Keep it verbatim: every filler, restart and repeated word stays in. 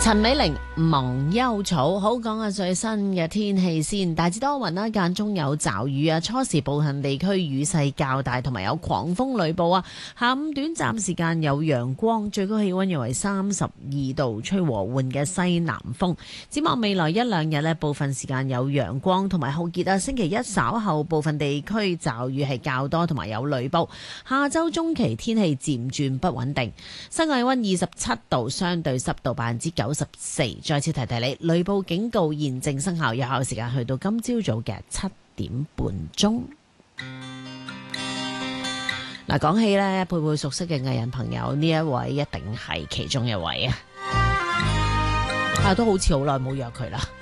陳美玲忘憂草，好講下最新嘅天氣先。大致多雲啦，間中有驟雨啊。初時部分地區雨勢較大，同埋有狂風雷暴啊。下午短暫時間有陽光，最高氣溫約為三十二度，吹和緩嘅西南風。展望未來一兩日呢，部分時間有陽光同埋酷熱啊。星期一稍後部分地區驟雨係較多，同埋有雷暴。下周中期天氣漸轉不穩定。室外氣溫二十七度，相對濕度百分之九十四。再次提提你，雷暴警告現正生效，有效時間去到今朝早嘅七點半鐘。嗱，講起呢，佩佩熟悉嘅藝人朋友，呢一位一定係其中一位啊！啊，都好似好耐冇約佢啦。